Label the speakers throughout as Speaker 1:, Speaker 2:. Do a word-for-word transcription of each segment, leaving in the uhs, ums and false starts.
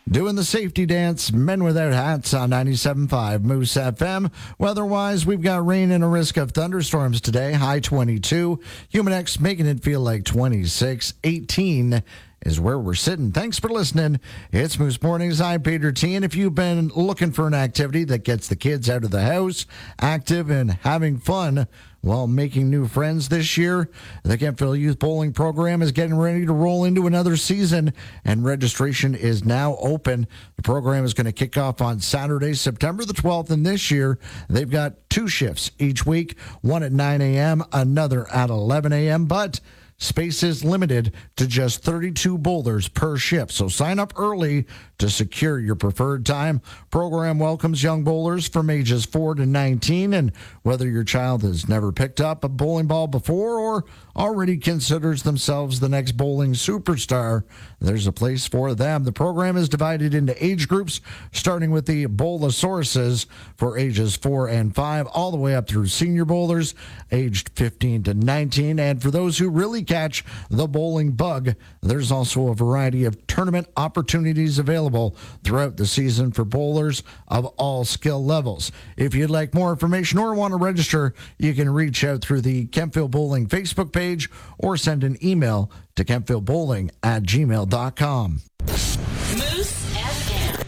Speaker 1: Doing the safety dance, Men Without Hats on ninety-seven point five Moose F M. Weather-wise, we've got rain and a risk of thunderstorms today, high twenty-two. Humidex making it feel like twenty-six. eighteen is where we're sitting. Thanks for listening. It's Moose Mornings. I'm Peter T. And if you've been looking for an activity that gets the kids out of the house, active and having fun while making new friends this year, the Kemptville Youth Bowling Program is getting ready to roll into another season, and registration is now open. The program is going to kick off on Saturday, September the twelfth, and this year they've got two shifts each week, one at nine a.m., another at eleven a.m., but space is limited to just thirty-two bowlers per shift, so sign up early to secure your preferred time. Program welcomes young bowlers from ages four to nineteen, and whether your child has never picked up a bowling ball before or already considers themselves the next bowling superstar, there's a place for them. The program is divided into age groups, starting with the Bowlosauruses for ages four and five, all the way up through senior bowlers aged fifteen to nineteen. And for those who really catch the bowling bug, there's also a variety of tournament opportunities available throughout the season for bowlers of all skill levels. If you'd like more information or want to register, you can reach out through the Kemptville Bowling Facebook page or send an email to kemptvillebowling at gmail dot com.
Speaker 2: Moose F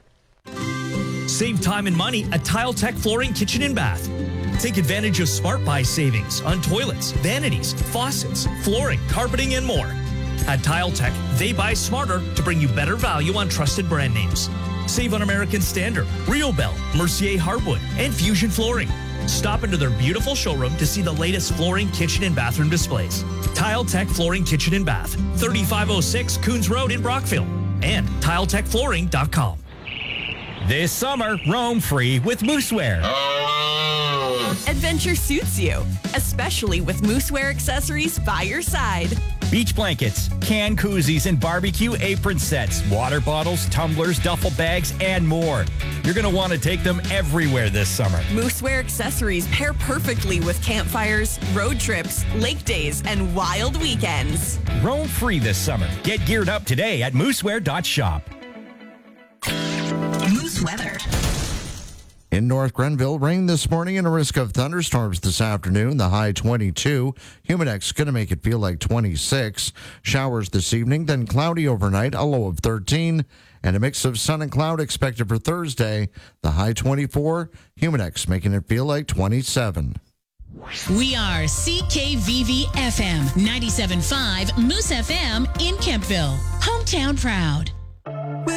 Speaker 2: M.
Speaker 3: Save time and money at Tile Tech Flooring Kitchen and Bath. Take advantage of Smart Buy savings on toilets, vanities, faucets, flooring, carpeting, and more. At Tile Tech, they buy smarter to bring you better value on trusted brand names. Save on American Standard, Rio Bell, Mercier Hardwood, and Fusion Flooring. Stop into their beautiful showroom to see the latest flooring, kitchen, and bathroom displays. Tile Tech Flooring Kitchen and Bath, thirty-five oh six Coons Road in Brockville, and tile tech flooring dot com.
Speaker 4: This summer, roam free with Moosewear.
Speaker 2: Adventure suits you, especially with Moosewear accessories by your side.
Speaker 4: Beach blankets, can koozies, and barbecue apron sets, water bottles, tumblers, duffel bags, and more. You're going to want to take them everywhere this summer.
Speaker 2: Moosewear accessories pair perfectly with campfires, road trips, lake days, and wild weekends.
Speaker 4: Roam free this summer. Get geared up today at moosewear dot shop.
Speaker 2: Moose weather.
Speaker 1: In North Grenville, rain this morning and a risk of thunderstorms this afternoon. The high twenty-two. Humidex going to make it feel like twenty-six. Showers this evening, then cloudy overnight, a low of thirteen. And a mix of sun and cloud expected for Thursday. The high twenty-four. Humidex making it feel like twenty-seven.
Speaker 5: We are C K V V F M ninety-seven point five Moose F M in Kemptville. Hometown proud.